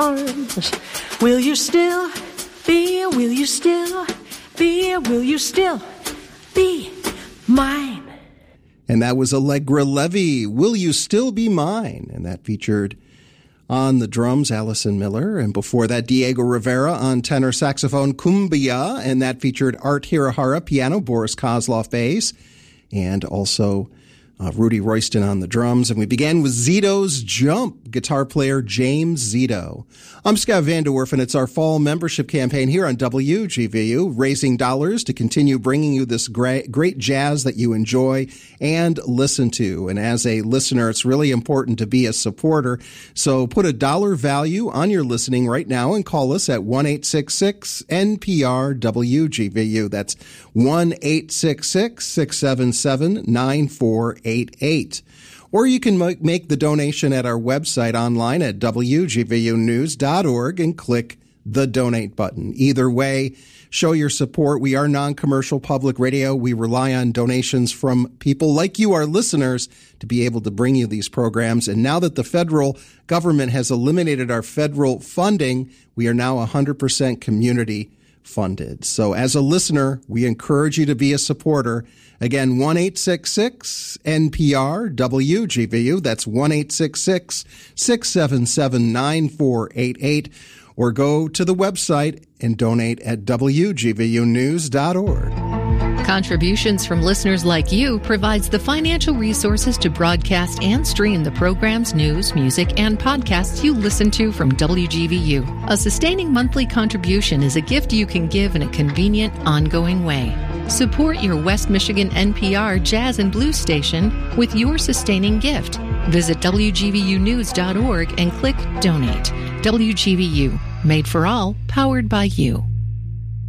arms. Will you still be, will you still be, will you still be mine? And that was Allegra Levy, Will You Still Be Mine? And that featured on the drums, Allison Miller. And before that, Diego Rivera on tenor saxophone, Cumbia. And that featured Art Hirahara, piano, Boris Kozlov, bass. And also Rudy Royston on the drums. And we began with Zito's Jump, guitar player James Zito. I'm Scott Vanderwerf, and it's our fall membership campaign here on WGVU, raising dollars to continue bringing you this great jazz that you enjoy and listen to. And as a listener, it's really important to be a supporter. So put a dollar value on your listening right now and call us at 1-866-NPR-WGVU. That's 1-866-677-9488. Or you can make the donation at our website online at WGVUnews.org and click the donate button. Either way, show your support. We are non-commercial public radio. We rely on donations from people like you, our listeners, to be able to bring you these programs. And now that the federal government has eliminated our federal funding, we are now 100% community funded. So as a listener, we encourage you to be a supporter. Again, 1-866-NPR-WGVU. That's 1-866-677-9488. Or go to the website and donate at WGVUnews.org. Contributions from listeners like you provides the financial resources to broadcast and stream the programs, news, music, and podcasts you listen to from WGVU. A sustaining monthly contribution is a gift you can give in a convenient, ongoing way. Support your West Michigan NPR Jazz and Blues station with your sustaining gift. Visit WGVUnews.org and click Donate. WGVU, made for all, powered by you.